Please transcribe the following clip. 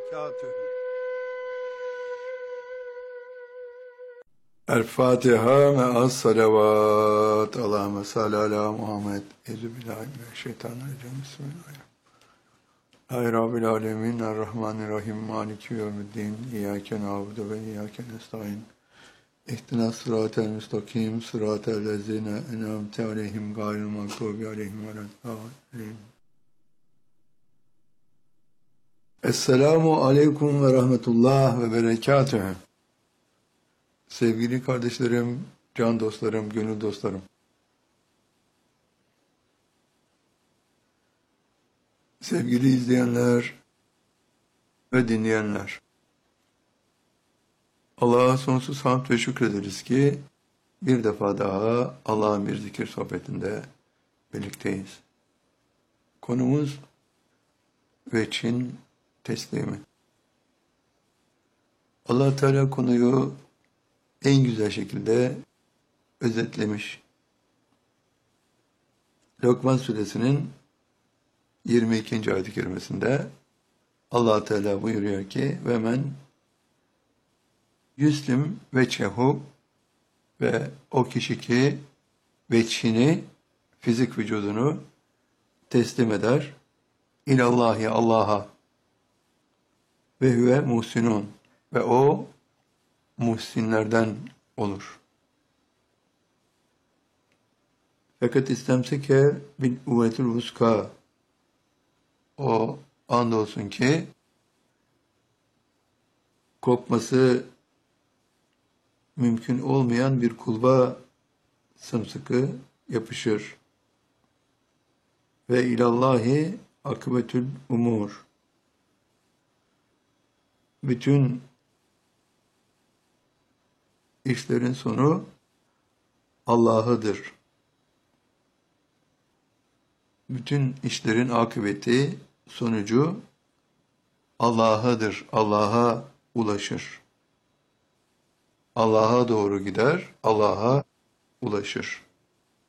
وبركاته. El-Fatiha me'as salavat. Allahümme salli ala Muhammed. Euzubillahimineşşeytanirracim. Bismillahirrahmanirrahim. Ey Rabbil alemin. Errahmanirrahim. Maliki yevmiddin. İyyâke na'budu ve iyyâke nestaîn. İhdinas sıratel müstakim. Sıratel lezîne en'amte aleyhim gayril mağdûbi aleyhim veleddâllîn. Esselamu aleyküm ve rahmetullah ve berekatühü. Sevgili kardeşlerim, can dostlarım, gönül dostlarım. Sevgili izleyenler ve dinleyenler. Allah'a sonsuz hamd ve şükrederiz ki bir defa daha Allah'ın bir zikir sohbetinde birlikteyiz. Konumuz veçin teslimi. Allah Teala konuyu en güzel şekilde özetlemiş. Lokman Suresinin 22. ayet-i kerimesinde Allah Teala buyuruyor ki ve men yüslim veçehu ve o kişi ki veçhini, fizik vücudunu teslim eder ilallahi Allah'a ve huve muhsinun ve o muhsinlerden olur. Fakat istemseke bil uvvetil vuska, o andolsun ki kopması mümkün olmayan bir kulba sımsıkı yapışır. Ve ilallahi akıbetül umur. Bütün işlerin sonu Allah'adır. Bütün işlerin akıbeti, sonucu Allah'adır. Allah'a ulaşır. Allah'a doğru gider, Allah'a ulaşır.